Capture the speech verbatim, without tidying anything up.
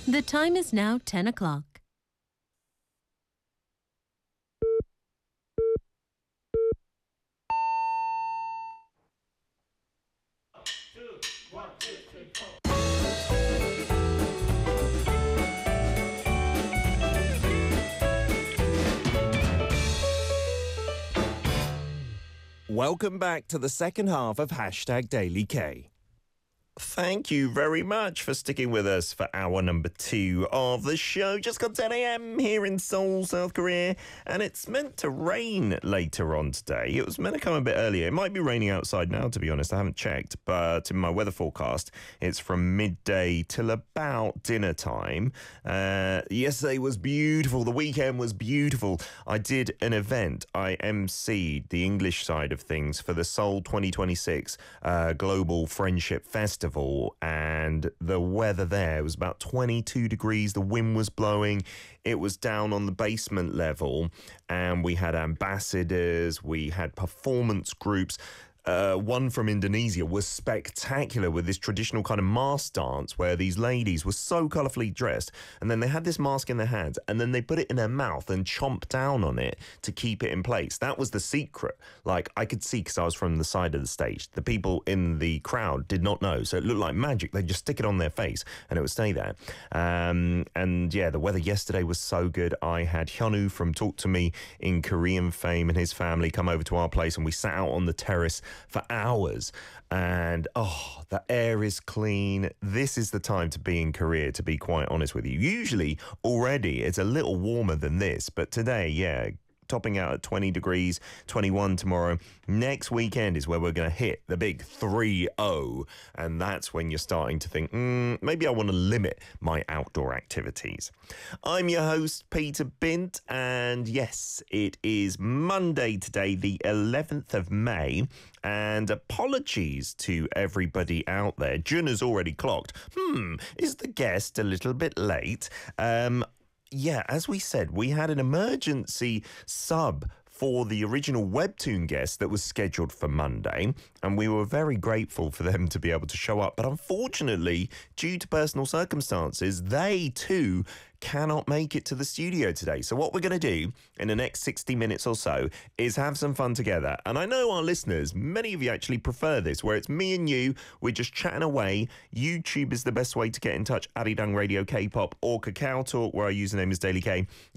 The time is now ten o'clock. Welcome back to the second half of Hashtag Daily K. Thank you very much for sticking with us for hour number two of the show. Just got ten a.m. here in Seoul, South Korea, and it's meant to rain later on today. It was meant to come a bit earlier. It might be raining outside now, to be honest. I haven't checked, but in my weather forecast, it's from midday till about dinner time. Uh, yesterday was beautiful. The weekend was beautiful. I did an event. I emceed the English side of things for the Seoul twenty twenty-six uh, Global Friendship Festival. And the weather there was about twenty-two degrees. The wind was blowing. It was down on the basement level, and we had ambassadors, we had performance groups. Uh, one from Indonesia was spectacular with this traditional kind of mask dance where these ladies were so colourfully dressed, and then they had this mask in their hands, and then they put it in their mouth and chomped down on it to keep it in place. That was the secret. Like, I could see, because I was from the side of the stage, the people in the crowd did not know, so it looked like magic. They'd just stick it on their face and it would stay there. Um, and yeah, the weather yesterday was so good. I had Hyunwoo from Talk to Me in Korean fame and his family come over to our place, and we sat out on the terrace for hours, and oh, the air is clean. This is the time to be in Korea, to be quite honest with you. Usually already it's a little warmer than this, but today, yeah, topping out at twenty degrees, twenty-one tomorrow. Next weekend is where we're going to hit the big three oh, and that's when you're starting to think, mm, maybe I want to limit my outdoor activities. I'm your host, Peter Bint, and yes, it is Monday today, the eleventh of May, and apologies to everybody out there. Jun has already clocked. Hmm, is the guest a little bit late? Um, Yeah, as we said, we had an emergency sub for the original Webtoon guest that was scheduled for Monday, and we were very grateful for them to be able to show up. But unfortunately, due to personal circumstances, they too cannot make it to the studio today. So what we're going to do in the next sixty minutes or so is have some fun together. And I know our listeners, many of you actually prefer this, where it's me and you, we're just chatting away. YouTube is the best way to get in touch. Arirang Radio K-pop or Kakao Talk, where our username is Daily K.